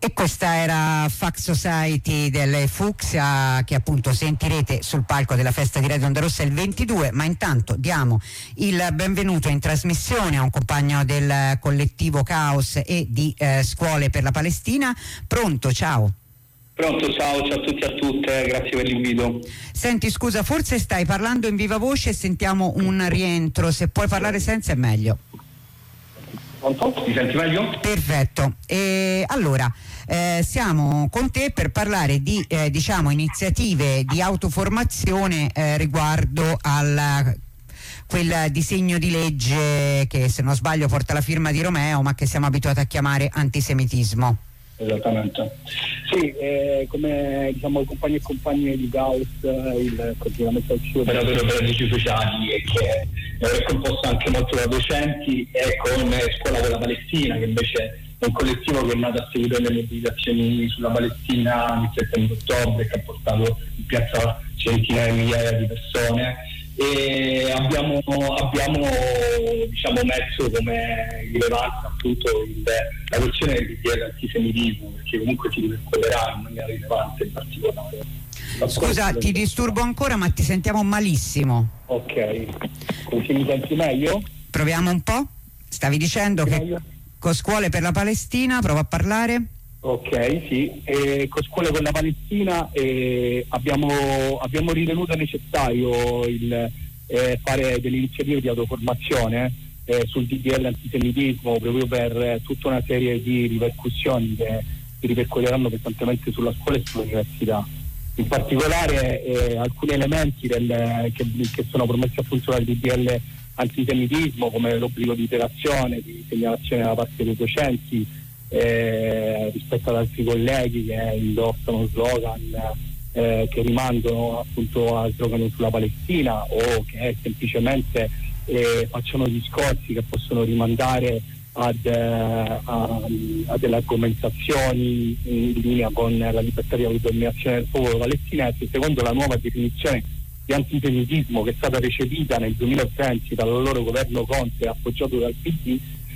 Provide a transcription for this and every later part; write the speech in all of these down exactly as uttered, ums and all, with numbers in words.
E questa era Fax Society delle Fucsia, che appunto sentirete sul palco della festa di Radio Onda Rossa il ventidue, ma intanto diamo il benvenuto in trasmissione a un compagno del collettivo Caos e di eh, Scuole per la Palestina. Pronto, ciao. Pronto, ciao, ciao a tutti e a tutte, grazie per l'invito. Senti, scusa, forse stai parlando in viva voce e sentiamo un rientro, se puoi parlare senza è meglio. Pronto? Mi senti meglio? Perfetto. E allora eh, siamo con te per parlare di eh, diciamo iniziative di autoformazione eh, riguardo al quel disegno di legge che, se non sbaglio, porta la firma di Romeo, ma che siamo abituati a chiamare antisemitismo. Esattamente. Sì, eh, come diciamo compagni e compagne di Gauss, il coordinamento operatore operativi sociali, e che è composto anche molto da docenti, e con Scuola per la Palestina, che invece è un collettivo che è nato a seguito delle mobilitazioni sulla Palestina il settembre ottobre, che ha portato in piazza centinaia di migliaia di persone. E abbiamo, abbiamo diciamo messo come rilevanza appunto il, la questione del D D L antisemitismo, perché comunque si ripercorrerà in maniera rilevante in particolare. Scusa, ti disturbo ancora, ma ti sentiamo malissimo. Ok, così mi senti meglio? Proviamo un po'. Stavi dicendo che meglio? Con Scuole per la Palestina, prova a parlare. Ok, sì, e con Scuole per la Palestina eh, abbiamo, abbiamo ritenuto necessario il, eh, fare delle iniziative di autoformazione eh, sul D D L antisemitismo, proprio per eh, tutta una serie di ripercussioni che si ripercuoteranno pesantemente sulla scuola e sull'università. In particolare eh, alcuni elementi del, che, che sono promessi appunto dal D D L antisemitismo, come l'obbligo di iterazione, di segnalazione da parte dei docenti, Eh, rispetto ad altri colleghi che indossano slogan eh, che rimandano appunto a slogan sulla Palestina, o che semplicemente eh, facciano discorsi che possono rimandare ad, eh, a, a delle argomentazioni in linea con la libertà di autodeterminazione del popolo palestinese, secondo la nuova definizione di antisemitismo che è stata recepita nel duemilaventi dal loro governo Conte, appoggiato dal P D.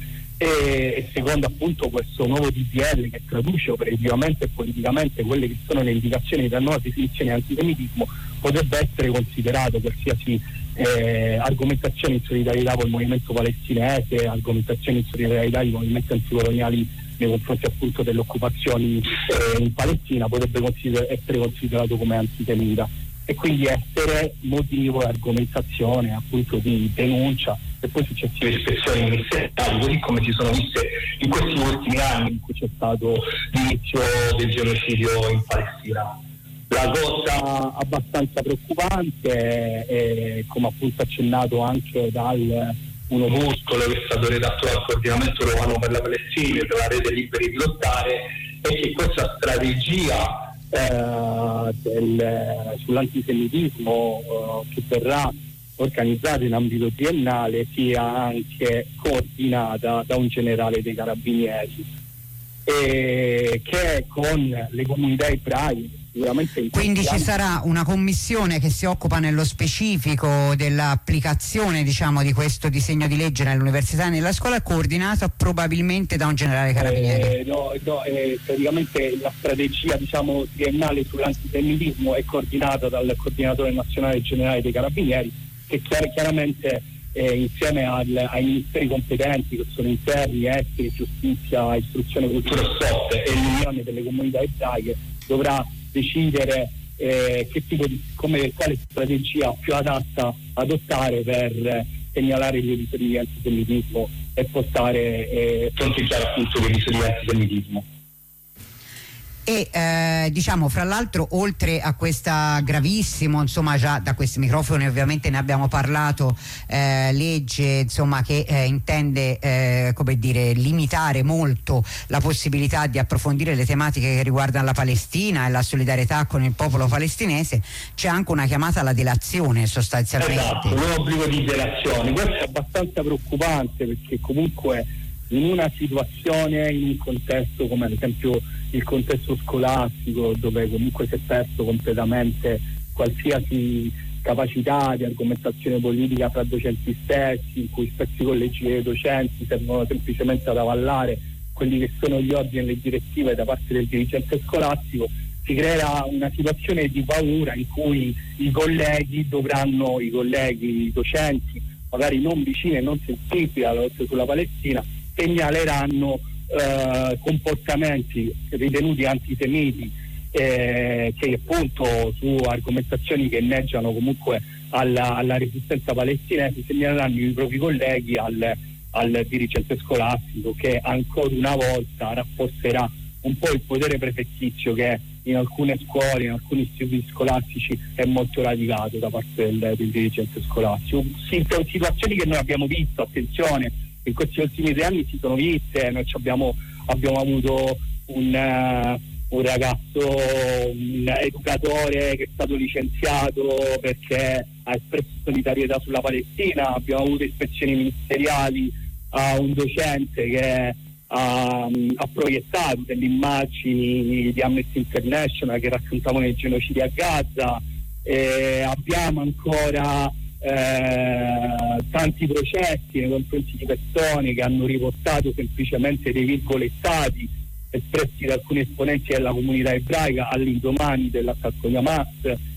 E secondo appunto questo nuovo D D L, che traduce operativamente e politicamente quelle che sono le indicazioni della nuova definizione di antisemitismo, potrebbe essere considerato qualsiasi eh, argomentazione in solidarietà con il movimento palestinese, argomentazioni in solidarietà di movimenti anticoloniali nei confronti appunto delle occupazioni eh, in Palestina, potrebbe consider- essere considerato come antisemita, e quindi essere motivo e argomentazione appunto di denuncia e poi successive espressioni ministeriali, così come si sono viste in questi ultimi anni in cui c'è stato l'inizio del genocidio in Palestina. La cosa abbastanza preoccupante è, come appunto accennato anche dal un opuscolo che è stato redatto dal coordinamento romano per la Palestina e dalla rete Liberi di Lottare, è che questa strategia eh, del, sull'antisemitismo eh, che verrà organizzata in ambito triennale sia anche coordinata da un generale dei carabinieri, e che con le comunità ebraiche sicuramente. Quindi ci sarà una commissione che si occupa nello specifico dell'applicazione, diciamo, di questo disegno di legge nell'università e nella scuola, coordinata probabilmente da un generale carabinieri. Eh, no, no, eh, praticamente la strategia, diciamo, triennale sull'antisemitismo è coordinata dal coordinatore nazionale generale dei carabinieri, che chiar- chiaramente eh, insieme al, ai ministeri competenti, che sono interni, esteri, giustizia, istruzione, cultura e sport, e l'unione delle comunità ebraiche, dovrà decidere eh, che tipo di, come, quale strategia più adatta adottare per eh, segnalare gli episodi di antisemitismo e portare eh, fronteggiare appunto gli episodi di antisemitismo. E eh, diciamo, fra l'altro, oltre a questa gravissimo, insomma, già da questi microfoni ovviamente ne abbiamo parlato, eh, legge insomma che eh, intende eh, come dire limitare molto la possibilità di approfondire le tematiche che riguardano la Palestina e la solidarietà con il popolo palestinese, c'è anche una chiamata alla delazione sostanzialmente. Esatto, un obbligo di delazione. Questo è abbastanza preoccupante, perché comunque in una situazione, in un contesto come ad esempio il contesto scolastico, dove comunque si è perso completamente qualsiasi capacità di argomentazione politica tra docenti stessi, in cui spesso i collegi dei docenti servono semplicemente ad avallare quelli che sono gli ordini e le direttive da parte del dirigente scolastico, si creerà una situazione di paura in cui i colleghi dovranno, i colleghi i docenti, magari non vicini e non sensibili alla lotta sulla Palestina, segnaleranno eh, comportamenti ritenuti antisemiti, eh, che appunto su argomentazioni che inneggiano comunque alla, alla resistenza palestinese, segnaleranno i propri colleghi al, al dirigente scolastico, che ancora una volta rafforzerà un po' il potere prefettizio che in alcune scuole, in alcuni istituti scolastici è molto radicato da parte del, del dirigente scolastico. Sì, sono situazioni che noi abbiamo visto, attenzione, in questi ultimi tre anni si sono viste. Noi abbiamo, abbiamo avuto un, uh, un ragazzo, un educatore che è stato licenziato perché ha espresso solidarietà sulla Palestina, abbiamo avuto ispezioni ministeriali a un docente che ha, ha proiettato delle immagini di Amnesty International che raccontavano i genocidi a Gaza. E abbiamo ancora eh, tanti processi nei confronti di persone che hanno riportato semplicemente dei virgolettati espressi da alcuni esponenti della comunità ebraica all'indomani dell'attacco di Hamas.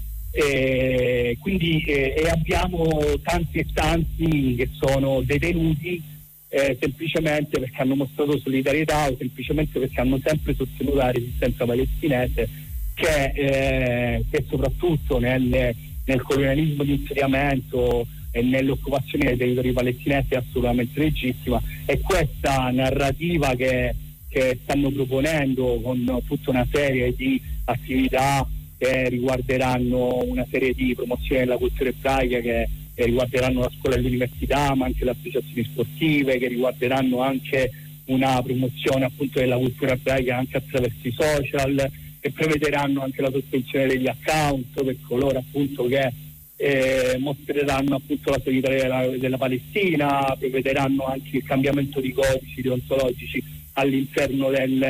E quindi eh, e abbiamo tanti e tanti che sono detenuti Eh, semplicemente perché hanno mostrato solidarietà o semplicemente perché hanno sempre sostenuto la resistenza palestinese, che, eh, che soprattutto nel, nel colonialismo di insediamento e nell'occupazione dei territori palestinesi è assolutamente legittima. E questa narrativa che, che stanno proponendo con tutta una serie di attività che riguarderanno una serie di promozione della cultura ebraica, che che riguarderanno la scuola e l'università, ma anche le associazioni sportive, che riguarderanno anche una promozione appunto della cultura ebraica anche attraverso i social, che prevederanno anche la sospensione degli account per coloro appunto che eh, mostreranno appunto la solidarietà della, della Palestina, prevederanno anche il cambiamento di codici deontologici all'interno del,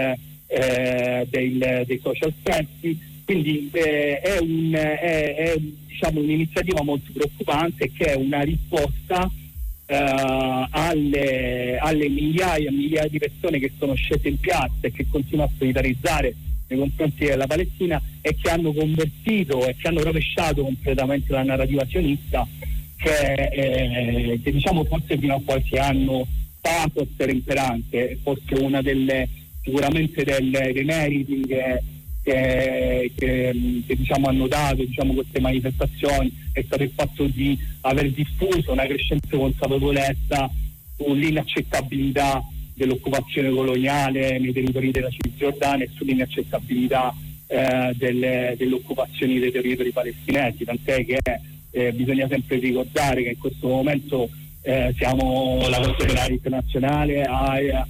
eh, del, dei social service. Quindi eh, è, un, è, è diciamo, un'iniziativa molto preoccupante, che è una risposta eh, alle, alle migliaia e migliaia di persone che sono scese in piazza e che continuano a solidarizzare nei confronti della Palestina e che hanno convertito e che hanno rovesciato completamente la narrativa sionista, che, eh, che diciamo forse fino a qualche anno fa fosse era imperante, forse una delle sicuramente delle, dei meriti che Che, che, che diciamo hanno dato diciamo, queste manifestazioni è stato il fatto di aver diffuso una crescente consapevolezza sull'inaccettabilità dell'occupazione coloniale nei territori della Cisgiordania e sull'inaccettabilità eh, delle, delle occupazioni dei territori palestinesi, tant'è che eh, bisogna sempre ricordare che in questo momento eh, siamo la Corte Penale Internazionale a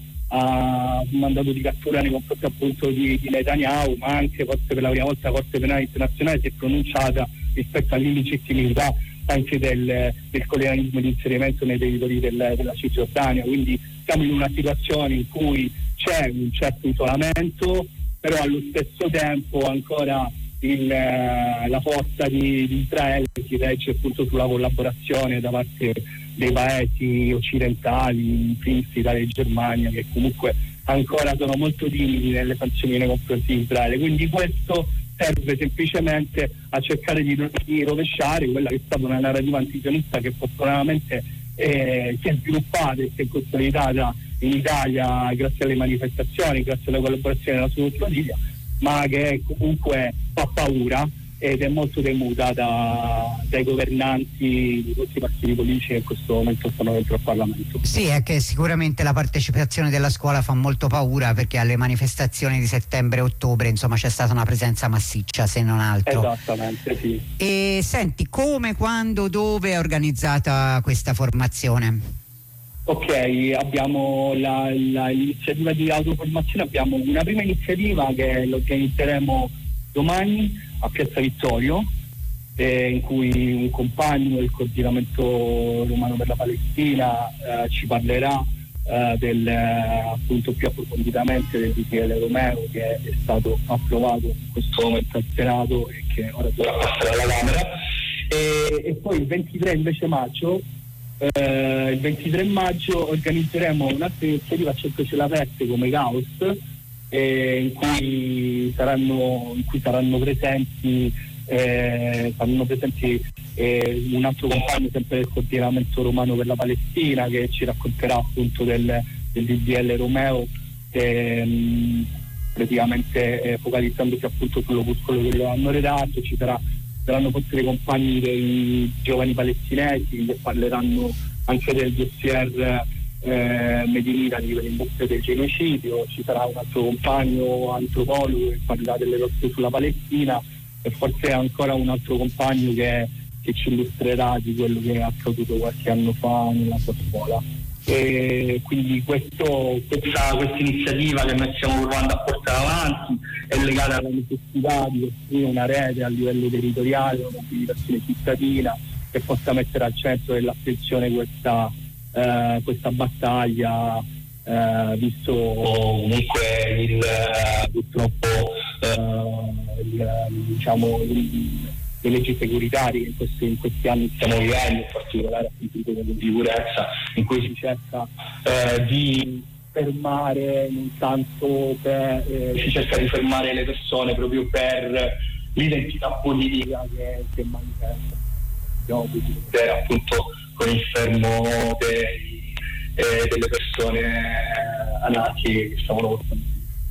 ha un mandato di cattura nei confronti appunto di, di Netanyahu, ma anche forse per la prima volta la Corte Penale Internazionale si è pronunciata rispetto all'illegittimità anche del, del colonialismo di inserimento nei territori del, della Cisgiordania. Quindi siamo in una situazione in cui c'è un certo isolamento, però allo stesso tempo ancora il, la forza di, di Israele si regge appunto sulla collaborazione da parte dei paesi occidentali, in primis Italia e Germania, che comunque ancora sono molto timidi nelle sanzioni nei confronti di Israele. Quindi questo serve semplicemente a cercare di, di rovesciare quella che è stata una narrativa antisionista che fortunatamente eh, si è sviluppata e si è consolidata in Italia grazie alle manifestazioni, grazie alla collaborazione della sua famiglia, ma che comunque fa paura ed è molto temuta da, dai governanti di tutti i partiti politici che in questo momento stanno dentro al Parlamento. Sì, è che sicuramente la partecipazione della scuola fa molto paura, perché alle manifestazioni di settembre e ottobre insomma c'è stata una presenza massiccia, se non altro. Esattamente, sì. E senti, come, quando, dove è organizzata questa formazione? Ok, abbiamo la, la, l'iniziativa di autoformazione, abbiamo una prima iniziativa che lo organizzeremo domani a Piazza Vittorio, eh, in cui un compagno del coordinamento romano per la Palestina eh, ci parlerà eh, del, appunto più approfonditamente del D P L Romeo, che è stato approvato in questo momento al Senato e che ora dovrà passare alla Camera. E, e poi il ventitré invece maggio eh, il ventitré maggio organizzeremo un'altra iniziativa a Centro Celavette come Caos, eh, in cui saranno in cui saranno presenti eh, saranno presenti eh, un altro compagno sempre del coordinamento romano per la Palestina, che ci racconterà appunto del, del D D L Romeo, che, mh, praticamente eh, focalizzandosi appunto sull'opuscolo che lo hanno redatto. Ci sarà, saranno poi dei compagni dei giovani palestinesi che parleranno anche del dossier eh, Medinita di l'industria del genocidio. Ci sarà un altro compagno antropologo che parlerà delle lotte sulla Palestina, e forse ancora un altro compagno che, che ci illustrerà di quello che è accaduto qualche anno fa nella sua scuola. E quindi questo, questa, questa iniziativa che noi stiamo provando a portare avanti è legata alla necessità di costruire una rete a livello territoriale, una mobilitazione cittadina che possa mettere al centro dell'attenzione questa, eh, questa battaglia, eh, visto comunque il, purtroppo eh, il, diciamo il, le leggi securitarie in questi, in questi anni stiamo vivendo, in particolare appunto in quello di sicurezza, in cui si cerca eh, di fermare non tanto per, eh, si cerca di fermare le persone proprio per l'identità politica che, che manifesta. Abbiamo potuto vedere appunto con il fermo dei, eh, delle persone eh, anarchiche che stavano portando.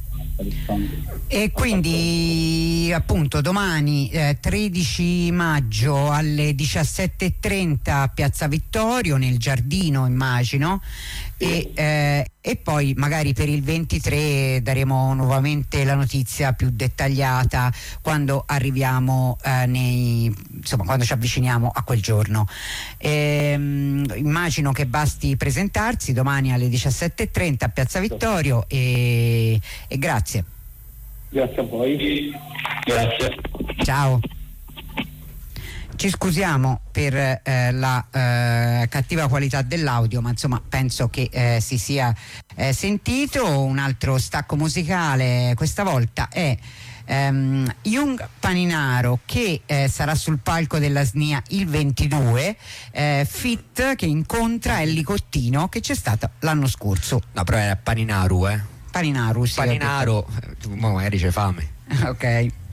E quindi appunto domani eh, tredici maggio alle diciassette e trenta a Piazza Vittorio, nel giardino immagino, e, eh, e poi magari per il ventitré daremo nuovamente la notizia più dettagliata quando arriviamo eh, nei, insomma quando ci avviciniamo a quel giorno. Ehm, immagino che basti presentarsi domani alle diciassette e trenta a Piazza Vittorio, e, e grazie. Grazie a voi. Grazie. Ciao. Ci scusiamo per eh, la eh, cattiva qualità dell'audio, ma insomma penso che eh, si sia eh, sentito. Un altro stacco musicale questa volta è ehm, Young Paninaro, che eh, sarà sul palco della S N I A il ventidue, eh, Fit che incontra Ellie Cottino, che c'è stata l'anno scorso. No, però era Paninaru, eh. Paninaru, sì. Paninaro, magari c'è fame. Ok.